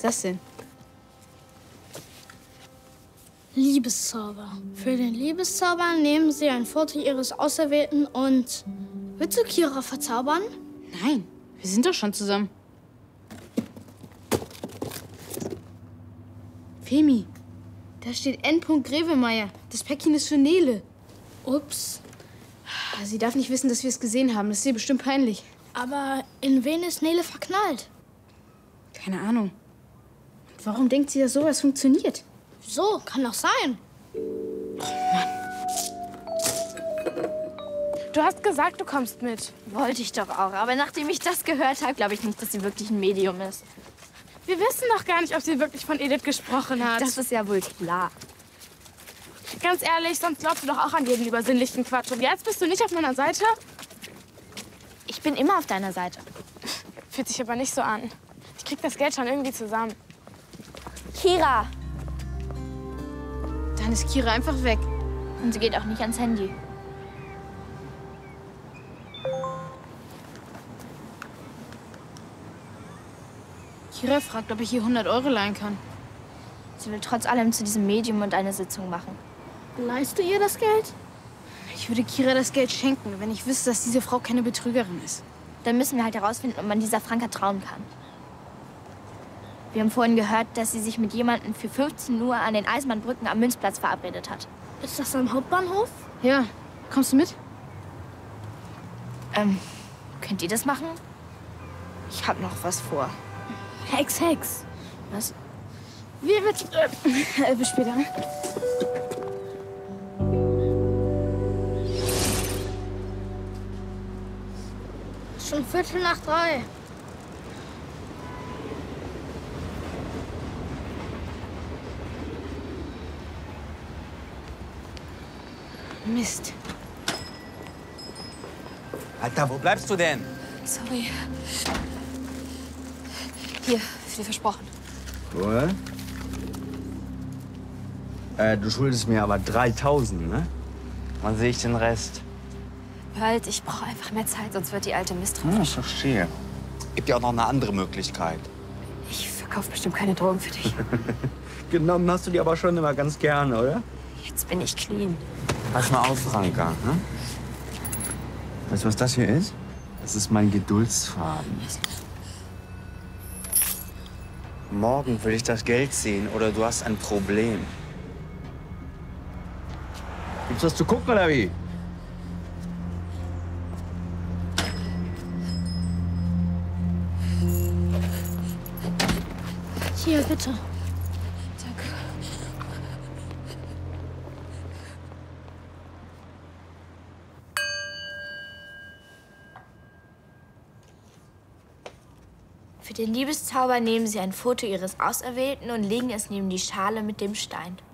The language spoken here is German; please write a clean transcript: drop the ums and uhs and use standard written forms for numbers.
das denn? Liebeszauber. Für den Liebeszauber nehmen Sie ein Foto Ihres Auserwählten und... Willst du Kira verzaubern? Nein, wir sind doch schon zusammen. Femi, da steht N. Grevemeier. Das Päckchen ist für Nele. Ups. Sie darf nicht wissen, dass wir es gesehen haben. Das ist ihr bestimmt peinlich. Aber in wen ist Nele verknallt? Keine Ahnung. Und warum denkt sie, dass sowas funktioniert? So, kann doch sein. Du hast gesagt, du kommst mit. Wollte ich doch auch. Aber nachdem ich das gehört habe, glaube ich nicht, dass sie wirklich ein Medium ist. Wir wissen doch gar nicht, ob sie wirklich von Edith gesprochen hat. Das ist ja wohl klar. Ganz ehrlich, sonst glaubst du doch auch an jeden übersinnlichen Quatsch. Und jetzt bist du nicht auf meiner Seite? Ich bin immer auf deiner Seite. Fühlt sich aber nicht so an. Ich krieg das Geld schon irgendwie zusammen. Kira! Dann ist Kira einfach weg. Und sie geht auch nicht ans Handy. Kira fragt, ob ich ihr 100 € leihen kann. Sie will trotz allem zu diesem Medium und eine Sitzung machen. Leihst du ihr das Geld? Ich würde Kira das Geld schenken, wenn ich wüsste, dass diese Frau keine Betrügerin ist. Dann müssen wir halt herausfinden, ob man dieser Franka trauen kann. Wir haben vorhin gehört, dass sie sich mit jemandem für 15 Uhr an den Eisenbahnbrücken am Münzplatz verabredet hat. Ist das am Hauptbahnhof? Ja, kommst du mit? Könnt ihr das machen? Ich hab noch was vor. Hex, Hex. Was? Wir wird bis später. Schon 2:45. Mist. Alter, wo bleibst du denn? Sorry. Hier, für dir versprochen. Cool. Du schuldest mir aber 3.000, ne? Wann sehe ich den Rest? Halt, ich brauche einfach mehr Zeit, sonst wird die alte misstrauisch. Ja, ich verstehe. Gibt ja auch noch eine andere Möglichkeit. Ich verkaufe bestimmt keine Drogen für dich. Genommen hast du die aber schon immer ganz gerne, oder? Jetzt bin ich clean. Pass mal auf, Franka. Ne? Weißt du, was das hier ist? Das ist mein Geduldsfaden. Morgen will ich das Geld sehen oder du hast ein Problem. Gibt's was zu gucken oder wie? Hier, bitte. Danke. Für den Liebeszauber nehmen sie ein Foto ihres Auserwählten und legen es neben die Schale mit dem Stein.